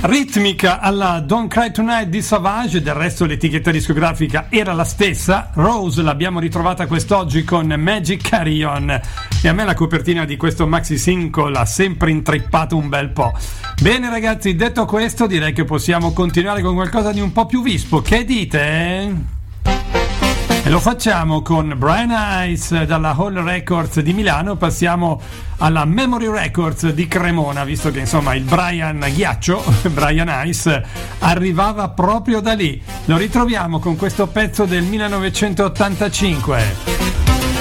Ritmica alla Don't Cry Tonight di Savage, del resto l'etichetta discografica era la stessa. Rose l'abbiamo ritrovata quest'oggi con Magic Carry On, e a me la copertina di questo maxi single ha sempre intrippato un bel po'. Bene ragazzi, detto questo direi che possiamo continuare con qualcosa di un po' più vispo, che dite? E lo facciamo con Brian Ice dalla Hall Records di Milano. Passiamo alla Memory Records di Cremona, visto che insomma il Brian Ghiaccio, Brian Ice, arrivava proprio da lì. Lo ritroviamo con questo pezzo del 1985.